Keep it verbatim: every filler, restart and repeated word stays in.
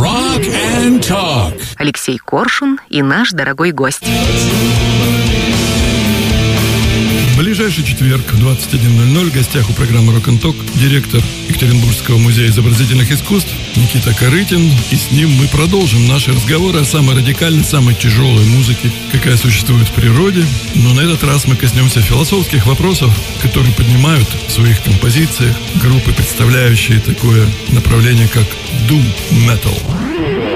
Rock and Talk. Алексей Коршун и наш дорогой гость. В ближайший четверг в двадцать один ноль ноль в гостях у программы Rock and Talk директор Екатеринбургского музея изобразительных искусств Никита Корытин. И с ним мы продолжим наши разговоры о самой радикальной, самой тяжелой музыке, какая существует в природе. Но на этот раз мы коснемся философских вопросов, которые поднимают в своих композициях группы, представляющие такое направление, как Doom Metal.